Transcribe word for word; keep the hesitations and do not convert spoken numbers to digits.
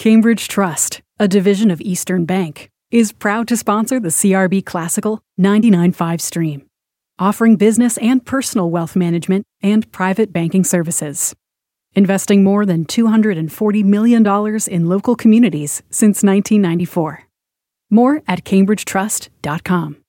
Cambridge Trust, a division of Eastern Bank, is proud to sponsor the C R B Classical ninety-nine point five stream, offering business and personal wealth management and private banking services. Investing more than two hundred forty million dollars in local communities since nineteen ninety-four. More at cambridge trust dot com.